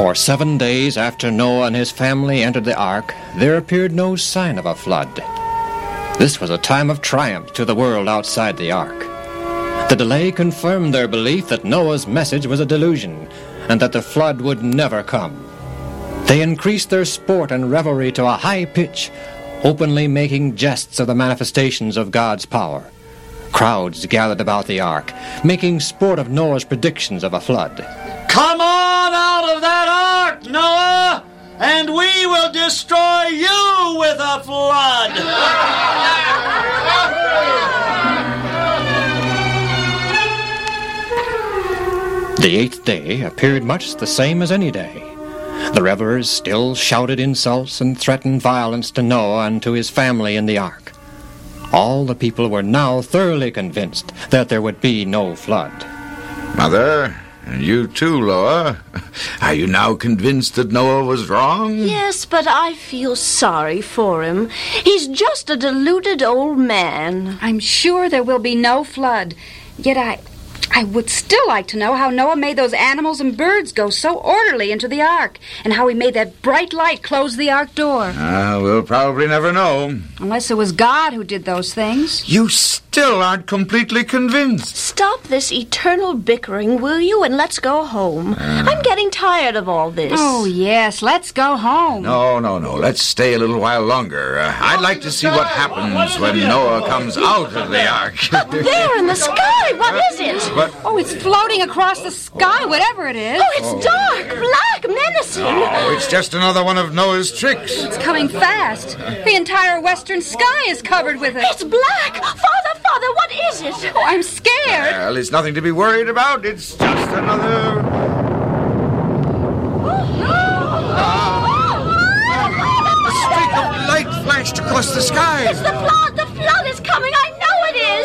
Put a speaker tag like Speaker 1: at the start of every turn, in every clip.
Speaker 1: For 7 days after Noah and his family entered the ark, there appeared no sign of a flood. This was a time of triumph to the world outside the ark. The delay confirmed their belief that Noah's message was a delusion, and that the flood would never come. They increased their sport and revelry to a high pitch, openly making jests of the manifestations of God's power. Crowds gathered about the ark, making sport of Noah's predictions of a flood.
Speaker 2: Come on out of that ark, Noah, and we will destroy you with a flood.
Speaker 1: The 8th day appeared much the same as any day. The revelers still shouted insults and threatened violence to Noah and to his family in the ark. All the people were now thoroughly convinced that there would be no flood.
Speaker 3: Mother, and you too, Loa. Are you now convinced that Noah was wrong?
Speaker 4: Yes, but I feel sorry for him. He's just a deluded old man.
Speaker 5: I'm sure there will be no flood. Yet I would still like to know how Noah made those animals and birds go so orderly into the ark, and how he made that bright light close the ark door.
Speaker 3: We'll probably never know.
Speaker 5: Unless it was God who did those things.
Speaker 3: You still aren't completely convinced.
Speaker 4: Stop this eternal bickering, will you, and let's go home. I'm getting tired of all this.
Speaker 5: Oh, yes, let's go home.
Speaker 3: No. Let's stay a little while longer. I'd like to see what happens when Noah comes out of the ark.
Speaker 4: Up there in the sky, what is it?
Speaker 5: Oh, it's floating across the sky, whatever it is.
Speaker 4: Oh, it's dark, black, menacing.
Speaker 3: Oh, it's just another one of Noah's tricks.
Speaker 5: It's coming fast. The entire western sky is covered with it.
Speaker 4: It's black. Father, what is it?
Speaker 5: Oh, I'm scared.
Speaker 3: Well, it's nothing to be worried about. It's just another... A streak of light flashed across the sky.
Speaker 4: It's the flood. The flood is coming. I know it is.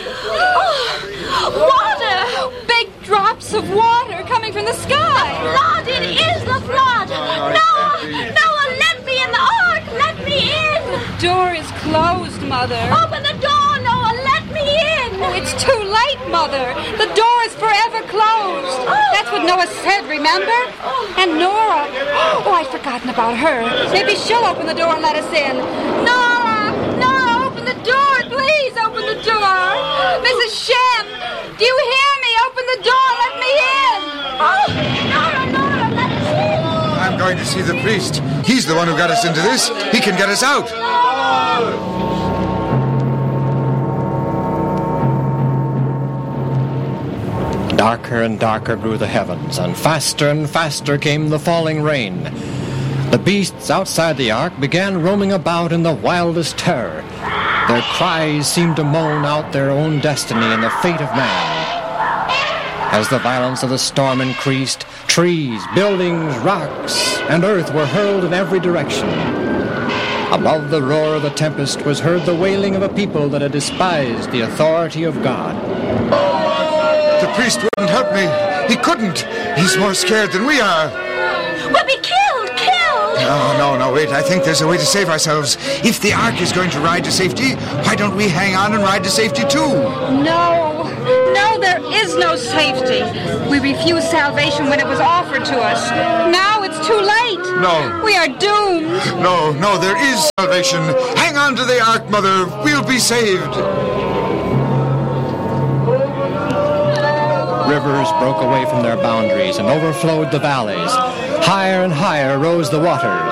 Speaker 4: Water.
Speaker 5: Big drops of water coming from the sky.
Speaker 4: Flood. It is the flood. Noah, let me in the ark. Let me in.
Speaker 5: The door is closed, Mother.
Speaker 4: Open the door, Noah. Let me in.
Speaker 5: Oh, it's too late, Mother. The door is forever closed. That's what Noah said, remember? And Nora. Oh, I'd forgotten about her. Maybe she'll open the door and let us in. Nora, open the door. Please open the door. Mrs. Shem, do you hear me? Open the door. Let me in.
Speaker 4: Oh, Nora, let us in.
Speaker 3: I'm going to see the priest. He's the one who got us into this. He can get us out.
Speaker 1: Darker and darker grew the heavens, and faster came the falling rain. The beasts outside the ark began roaming about in the wildest terror. Their cries seemed to moan out their own destiny and the fate of man. As the violence of the storm increased, trees, buildings, rocks, and earth were hurled in every direction. Above the roar of the tempest was heard the wailing of a people that had despised the authority of God.
Speaker 3: The priest wouldn't help me. He couldn't. He's more scared than we are.
Speaker 4: We'll be killed.
Speaker 3: No, wait. I think there's a way to save ourselves. If the ark is going to ride to safety, why don't we hang on and ride to safety too?
Speaker 5: No, there is no safety. We refused salvation when it was offered to us. Now it's too late.
Speaker 3: No.
Speaker 5: We are doomed.
Speaker 3: No, there is salvation. Hang on to the ark, Mother. We'll be saved.
Speaker 1: Rivers broke away from their boundaries and overflowed the valleys. Higher and higher rose the waters.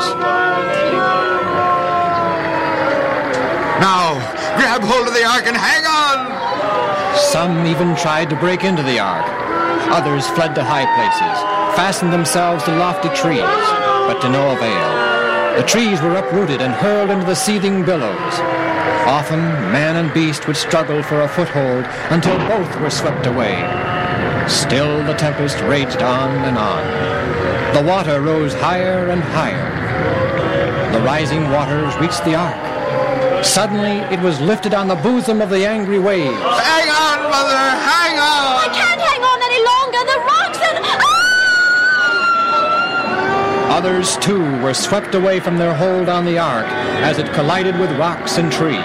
Speaker 3: Now, grab hold of the ark and hang on!
Speaker 1: Some even tried to break into the ark. Others fled to high places, fastened themselves to lofty trees, but to no avail. The trees were uprooted and hurled into the seething billows. Often, man and beast would struggle for a foothold until both were swept away. Still the tempest raged on and on. The water rose higher and higher. The rising waters reached the ark. Suddenly, it was lifted on the bosom of the angry waves.
Speaker 3: Hang on, Mother, hang on!
Speaker 4: I can't hang on any longer. The rocks and...
Speaker 1: Others, too, were swept away from their hold on the ark as it collided with rocks and trees.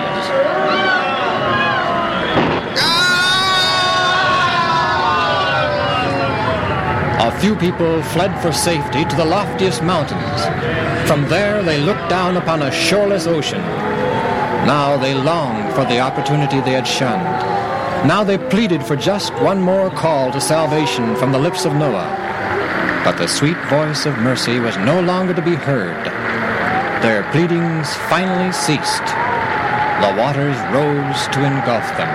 Speaker 1: A few people fled for safety to the loftiest mountains. From there they looked down upon a shoreless ocean. Now they longed for the opportunity they had shunned. Now they pleaded for just one more call to salvation from the lips of Noah. But the sweet voice of mercy was no longer to be heard. Their pleadings finally ceased. The waters rose to engulf them.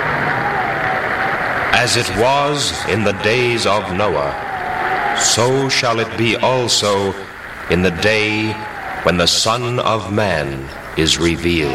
Speaker 6: As it was in the days of Noah, so shall it be also in the day when the Son of Man is revealed.